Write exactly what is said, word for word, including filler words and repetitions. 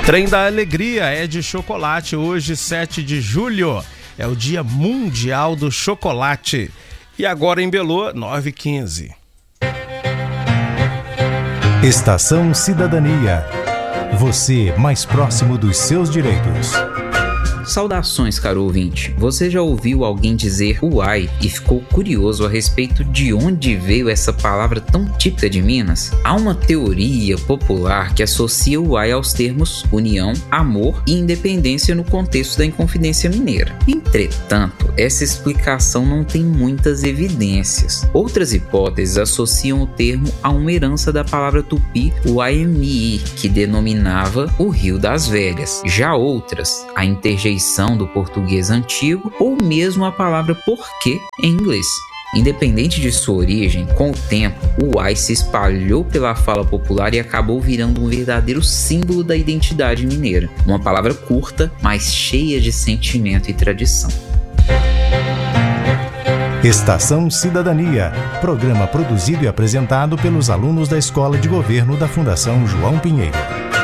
Trem da Alegria é de chocolate. Hoje, sete de julho, é o Dia Mundial do Chocolate. E agora em Belô, nove e quinze. Estação Cidadania. Você mais próximo dos seus direitos. Saudações, caro ouvinte. Você já ouviu alguém dizer uai e ficou curioso a respeito de onde veio essa palavra tão típica de Minas? Há uma teoria popular que associa o uai aos termos união, amor e independência no contexto da Inconfidência Mineira. Entretanto, essa explicação não tem muitas evidências. Outras hipóteses associam o termo a uma herança da palavra tupi uaemi, que denominava o Rio das Velhas. Já outras, a interjeição do português antigo ou mesmo a palavra porquê em inglês. Independente de sua origem, com o tempo, o uai se espalhou pela fala popular e acabou virando um verdadeiro símbolo da identidade mineira. Uma palavra curta, mas cheia de sentimento e tradição. Estação Cidadania, programa produzido e apresentado pelos alunos da Escola de Governo da Fundação João Pinheiro.